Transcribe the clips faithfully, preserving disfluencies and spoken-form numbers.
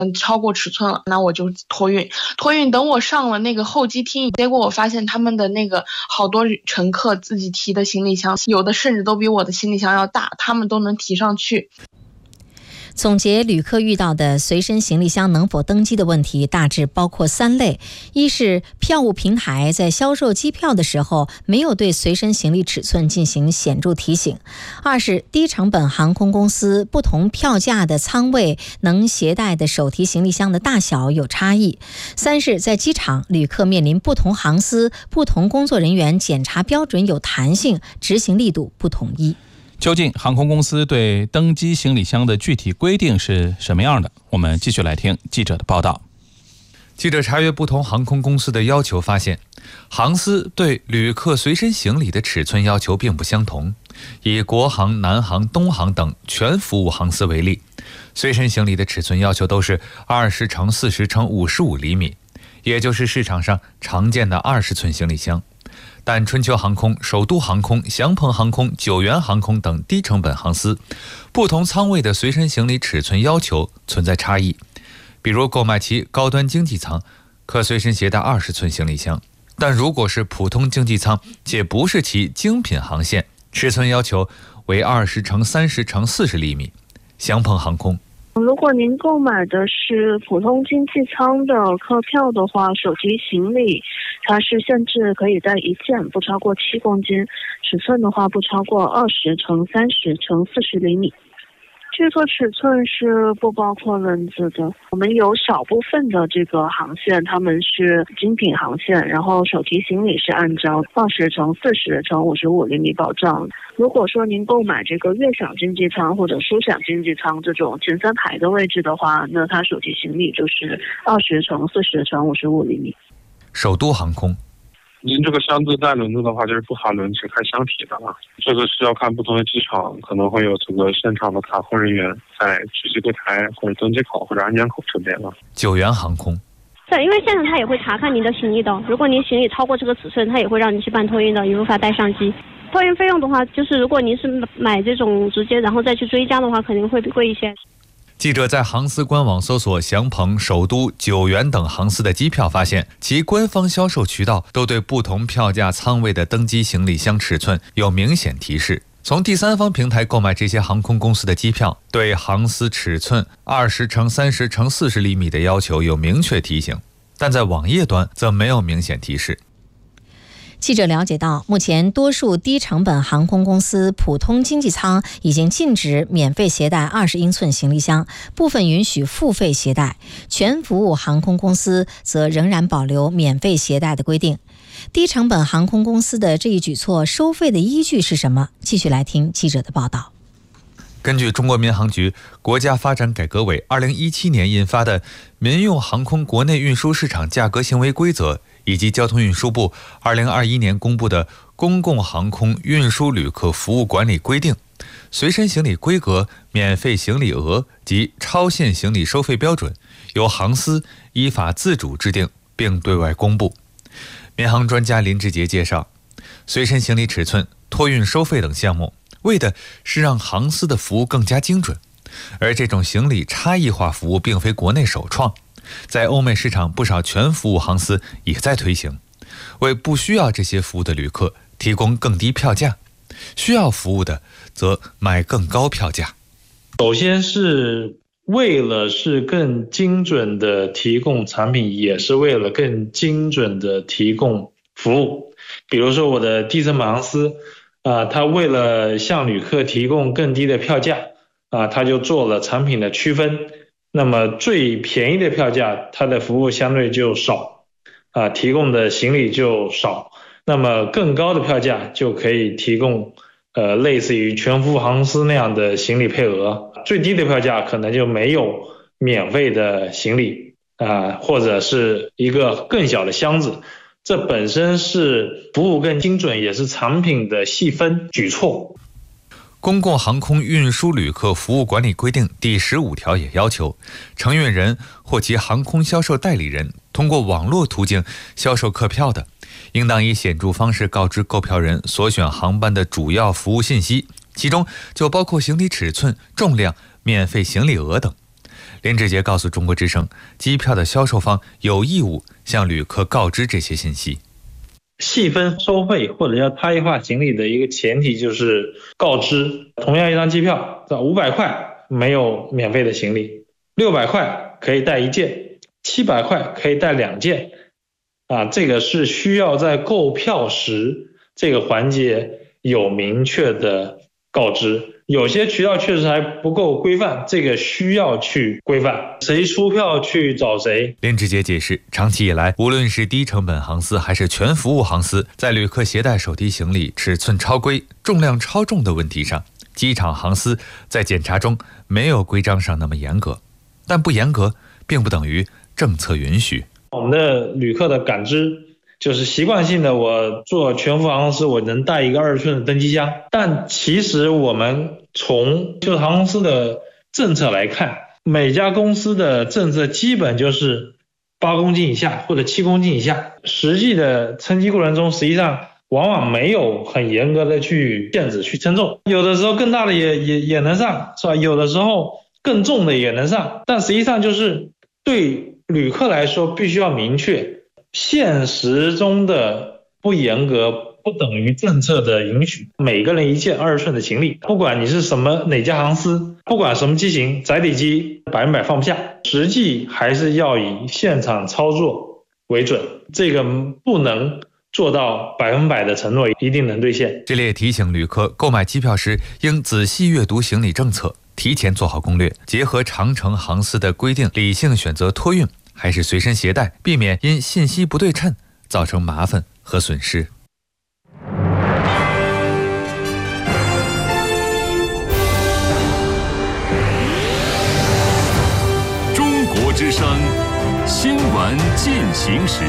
嗯，超过尺寸了，那我就托运。托运等我上了那个候机厅，结果我发现他们的那个好多乘客自己提的行李箱，有的甚至都比我的行李箱要大，他们都能提上去。 总结旅客遇到的随身行李箱能否登机的问题，大致包括三类：一是票务平台在销售机票的时候没有对随身行李尺寸进行显著提醒；二是低成本航空公司不同票价的舱位能携带的手提行李箱的大小有差异；三是在机场旅客面临不同航司、不同工作人员检查标准有弹性，执行力度不统一。 究竟航空公司对登机行李箱的具体规定是什么样的？我们继续来听记者的报道。 记者查阅不同航空公司的要求发现，航司对旅客随身行李的尺寸要求并不相同。以国航、南航、东航等全服务航司为例，随身行李的尺寸要求都是二十乘四十乘五十五厘米，也就是市场上常见的二十寸行李箱。但春秋航空、首都航空、祥鹏航空、九元航空等低成本航司，不同舱位的随身行李尺寸要求存在差异。比如购买其高端经济舱，可随身携带二十寸行李箱，但如果是普通经济舱且不是其精品航线，尺寸要求为二十乘三十乘四十厘米。祥鹏航空， 如果您购买的是普通经济舱的客票的话，手提行李它是限制可以带一件，不超过七公斤，尺寸的话不超过二十乘三十乘四十厘米。这个尺寸是不包括轮子的。我们有少部分的这个航线，他们是精品航线，然后手提行李是按照二十乘四十乘五十五厘米保障。如果说您购买这个悦享经济舱或者舒享经济舱这种前三排的位置的话，那它手提行李就是二十乘四十乘五十五厘米。 首都航空， 您这个箱子带轮子的话，就是不含轮子，开箱体的了。这个是要看不同的机场，可能会有这个现场的卡控人员在值机柜台或者登机口或者安检口这边了。 九元航空， 对，因为现场他也会查看您的行李的，如果您行李超过这个尺寸，他也会让您去办托运的，也无法带上机。托运费用的话，就是如果您是买这种直接然后再去追加的话，肯定会贵一些。 记者在航司官网搜索祥鹏、首都、九元等航司的机票，发现其官方销售渠道都对不同票价舱位的登机行李箱尺寸有明显提示。从第三方平台购买这些航空公司的机票，对航司尺寸二十乘三十乘四十厘米的要求有明确提醒，但在网页端则没有明显提示。 记者了解到，目前多数低成本航空公司普通经济舱已经禁止免费携带二十英寸行李箱，部分允许付费携带，全服务航空公司则仍然保留免费携带的规定。低成本航空公司的这一举措收费的依据是什么？继续来听记者的报道。 根据中国民航局、国家发展改革委二零一七年印发的《民用航空国内运输市场价格行为规则》，以及交通运输部二零二一年公布的《公共航空运输旅客服务管理规定》，随身行李规格、免费行李额及超限行李收费标准由航司依法自主制定并对外公布。民航专家林志杰介绍，随身行李尺寸、托运收费等项目，为的是让航司的服务更加精准，而这种行李差异化服务并非国内首创，在欧美市场不少全服务航司也在推行，为不需要这些服务的旅客提供更低票价，需要服务的则买更高票价。 首先是为了是更精准的提供产品，也是为了更精准的提供服务。比如说我的低成本航司啊，它为了向旅客提供更低的票价啊，它就做了产品的区分。那么最便宜的票价，它的服务相对就少啊，提供的行李就少。那么更高的票价就可以提供呃类似于全服务航司那样的行李配额。最低的票价可能就没有免费的行李啊，或者是一个更小的箱子。这本身是服务更精准，也是产品的细分举措。 公共航空运输旅客服务管理规定第十五条也要求，承运人或其航空销售代理人通过网络途径销售客票的，应当以显著方式告知购票人所选航班的主要服务信息，其中就包括行李尺寸、重量、免费行李额等。 连志杰告诉中国之声，机票的销售方有义务向旅客告知这些信息。 细分收费或者叫差异化行李的一个前提就是告知，同样一张机票，五百块没有免费的行李，六百块可以带一件，七百块可以带两件。啊，这个是需要在购票时这个环节有明确的告知。有些渠道确实还不够规范，这个需要去规范，谁出票去找谁。 连志杰解释，长期以来，无论是低成本航司还是全服务航司，在旅客携带手提行李尺寸超规、重量超重的问题上，机场航司在检查中没有规章上那么严格，但不严格并不等于政策允许。 我们的旅客的感知就是习惯性的，我做全服航司我能带一个二十寸的登机箱，但其实我们从就是航空公司的政策来看，每家公司的政策基本就是八公斤以下或者七公斤以下，实际的称机过程中实际上往往没有很严格的去限制去称重，有的时候更大的也也也能上，是吧？有的时候更重的也能上，但实际上就是对旅客来说必须要明确，现实中的不严格不等于政策的允许。每个人一件二十寸的行李，不管你是什么哪家航司，不管什么机型，载体机百分百放不下，实际还是要以现场操作为准，这个不能做到百分百的承诺一定能兑现。 这里也提醒旅客，购买机票时应仔细阅读行李政策，提前做好攻略，结合长程航司的规定，理性选择托运还是随身携带，避免因信息不对称造成麻烦和损失。 中国之声新闻进行时。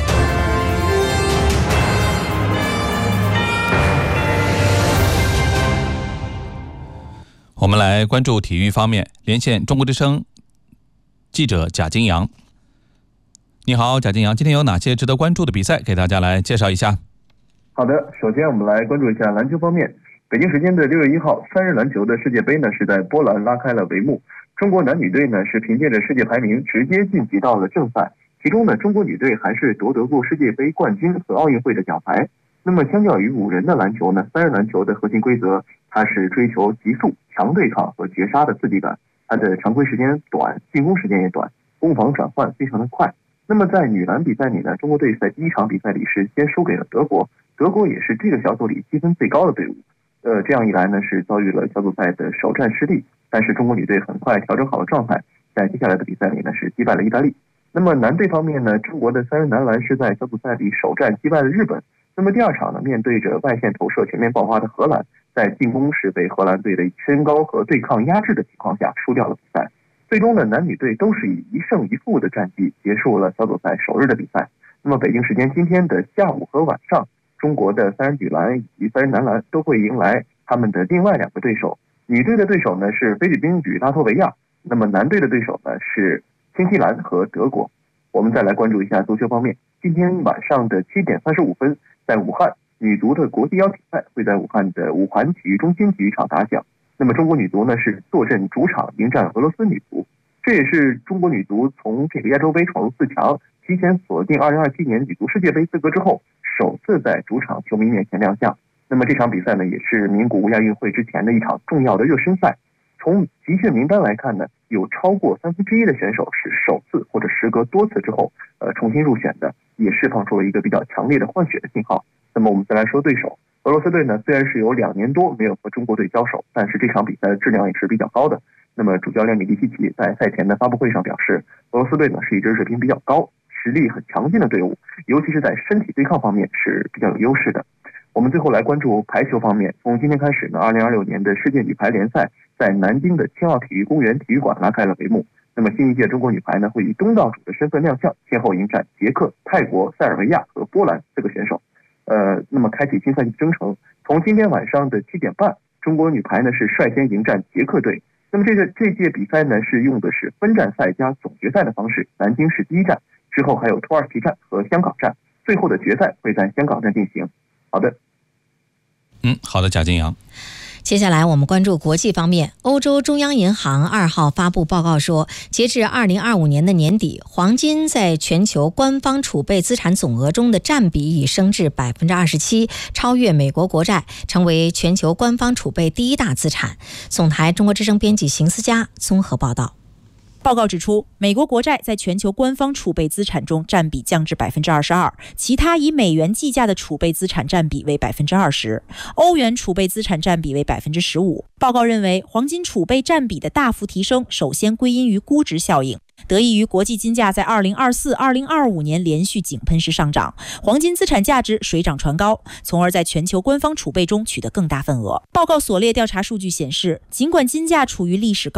我们来关注体育方面，连线中国之声记者贾金阳。你好，贾金阳，今天有哪些值得关注的比赛给大家来介绍一下？ 好的，首先我们来关注一下篮球方面。北京时间的六月一号，三人篮球的世界杯呢是在波兰拉开了帷幕。中国男女队呢是凭借着世界排名直接晋级到了正赛，其中呢中国女队还是夺得过世界杯冠军和奥运会的奖牌。那么相较于五人的篮球呢，三人篮球的核心规则它是追求急速、强对抗和绝杀的刺激感，它的常规时间短，进攻时间也短，攻防转换非常的快。那么在女篮比赛里呢，中国队在第一场比赛里是先输给了德国，德国也是这个小组里积分最高的队伍。呃，这样一来呢，是遭遇了小组赛的首战失利。但是中国女队很快调整好了状态，在接下来的比赛里呢是击败了意大利。那么男队方面呢，中国的三人男篮是在小组赛里首战击败了日本。那么第二场呢，面对着外线投射全面爆发的荷兰，在进攻时被荷兰队的身高和对抗压制的情况下输掉了比赛。最终呢，男女队都是以一胜一负的战绩结束了小组赛首日的比赛。那么北京时间今天的下午和晚上，中国的三人女篮以及三人男篮都会迎来他们的另外两个对手。女队的对手呢是菲律宾与拉脱维亚，那么男队的对手呢是新西兰和德国。我们再来关注一下足球方面，今天晚上的七点三十五分，在武汉，女足的国际邀请赛会在武汉的五环体育中心体育场打响。那么中国女足呢是坐镇主场迎战俄罗斯女足，这也是中国女足从这个亚洲杯闯入四强，提前锁定二零二七年女足世界杯资格之后，首次在主场球迷面前亮相。那么这场比赛呢，也是名古屋亚运会之前的一场重要的热身赛。从集训名单来看呢，有超过三分之一的选手是首次或者时隔多次之后，呃，重新入选的，也释放出了一个比较强烈的换血的信号。那么我们再来说对手，俄罗斯队呢，虽然是有两年多没有和中国队交手，但是这场比赛的质量也是比较高的。那么主教练米利西奇在赛前的发布会上表示，俄罗斯队呢是一支水平比较高、实力很强劲的队伍，尤其是在身体对抗方面是比较有优势的。我们最后来关注排球方面，从今天开始呢，二零二六年的世界女排联赛在南京的青奥体育公园体育馆拉开了帷幕。那么新一届中国女排呢，会以东道主的身份亮相，先后迎战捷克、泰国、塞尔维亚和波兰四个选手。呃，那么开启新赛季征程。从今天晚上的七点半，中国女排呢是率先迎战捷克队。那么这个这届比赛呢是用的是分站赛加总决赛的方式，南京是第一站，之后还有土耳其站和香港站，最后的决赛会在香港站进行。好的。 嗯，好的，贾金阳。 接下来我们关注国际方面。欧洲中央银行二号发布报告说，截至二零二五年的年底，黄金在全球官方储备资产总额中的占比已升至百分之二十七，超越美国国债，成为全球官方储备第一大资产。总台中国之声编辑邢思佳综合报道。 报告指出，美国国债在全球官方储备资产中占比降至百分之二十二，其他以美元计价的储备资产占比为百分之二十，欧元储备资产占比为百分之十五。报告认为，黄金储备占比的大幅提升，首先归因于估值效应。得益于国际金价在二零二四、二零二五年连续井喷式上涨，黄金资产价值水涨船高，从而在全球官方储备中取得更大份额。报告所列调查数据显示，尽管金价处于历史高